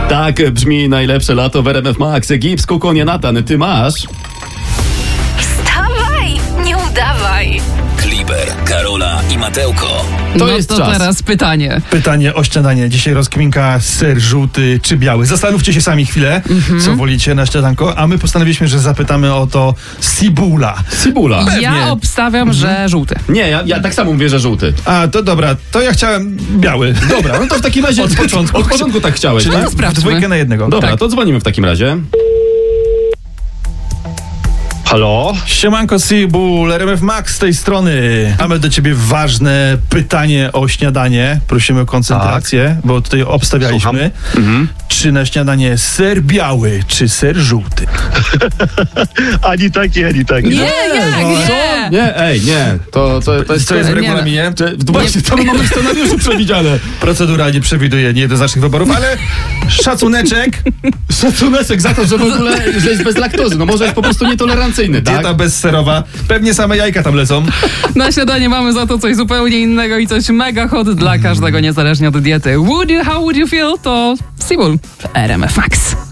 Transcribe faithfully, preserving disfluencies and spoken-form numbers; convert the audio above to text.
Tak brzmi najlepsze lato w R M F Max. Gips, Kukonie, Natan, ty masz? Wstawaj, nie udawaj. Kliber, Karola i Matełko. To no jest to czas. teraz pytanie. Pytanie o śniadanie. Dzisiaj rozkminka ser żółty czy biały. Zastanówcie się sami chwilę, Mhm. co wolicie na śniadanko, a my postanowiliśmy, że zapytamy o to Sibula. Cibula. Pewnie. Ja obstawiam, że żółty. Nie, ja, ja tak samo mówię, że żółty. A, to dobra, to ja chciałem biały. Dobra, no to w takim razie Od początku. Od początku tak chciałeś, Czyli tak? to sprawdźmy. w dwójkę na jednego. Dobra, tak. to dzwonimy w takim razie. Halo? Siemanko Sibul, R M F Max z tej strony. Mamy do ciebie ważne pytanie o śniadanie. Prosimy o koncentrację, Tak. bo tutaj obstawialiśmy. Mhm. Czy na śniadanie ser biały, czy ser żółty? Ani taki, ani taki. Nie, jak, nie. Nie, ej, nie. To, to, to jest... Co jest w nie, regulaminie? Czy, właśnie, to mamy w scenariuszu przewidziane. Procedura nie przewiduje niejednoznacznych wyborów, ale szacuneczek. Szacunek za to, że w ogóle że jest bez laktozy. No może jest po prostu nietolerancyjny, tak? Dieta bezserowa. Pewnie same jajka tam lecą. Na śniadanie mamy za to coś zupełnie innego i coś mega hot dla każdego, niezależnie od diety. Would you, how would you feel? To Sibul w R M F Max.